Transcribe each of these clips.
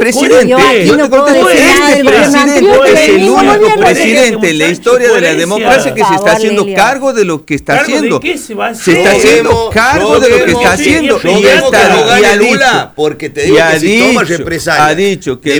presidente. Yo aquí no puedo decir nada del gobierno anterior. Es el único presidente en la historia de la democracia que se está haciendo cargo de lo que está haciendo. ¿De qué se va a hacer? Se está haciendo cargo de lo que está haciendo. Y está porque te digo que si tomas represalia. Ha dicho que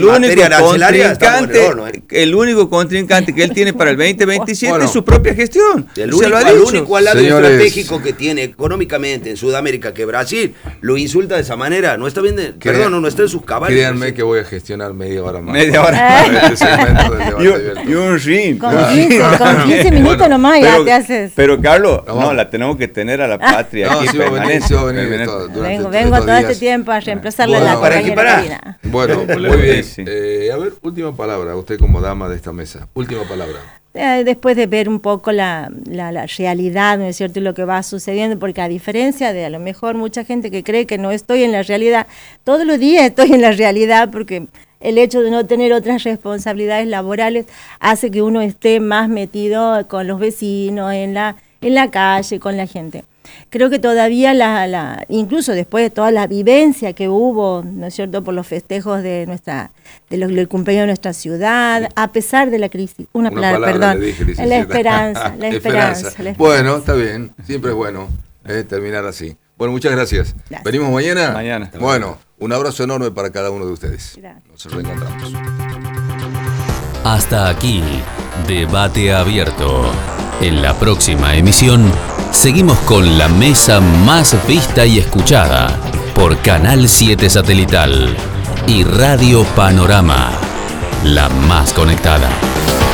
el único contrincante que él tiene para el 2027 es su propia gestión. El único aliado estratégico que tiene económicamente en Sudamérica, que Brasil lo insulta de esa manera, no está bien, no está en sus cabales. Créanme que voy a gestionar media hora más. Media hora. Este segmento del debate. Y un ring. Con 15 minutos nomás ya te haces. Pero Carlos, la tenemos que tener a la patria aquí permanente. Vengo todo este tiempo a reemplazarle la compañera. Bueno, muy bien. A ver, última palabra, usted como dama de esta mesa. Última palabra. Después de ver un poco la realidad, ¿no es cierto?, y lo que va sucediendo, porque a diferencia de a lo mejor mucha gente que cree que no estoy en la realidad, todos los días estoy en la realidad, porque el hecho de no tener otras responsabilidades laborales hace que uno esté más metido con los vecinos, en la calle, con la gente. Creo que todavía incluso después de toda la vivencia que hubo, ¿no es cierto?, por los festejos del cumpleaños de nuestra ciudad, a pesar de la crisis, una palabra, perdón, la esperanza. Bueno, está bien, siempre es bueno terminar así. Bueno, muchas gracias. ¿Venimos mañana? Mañana. Bueno, un abrazo enorme para cada uno de ustedes. Gracias. Nos reencontramos. Hasta aquí, Debate Abierto. En la próxima emisión, seguimos con la mesa más vista y escuchada por Canal 7 Satelital y Radio Panorama, la más conectada.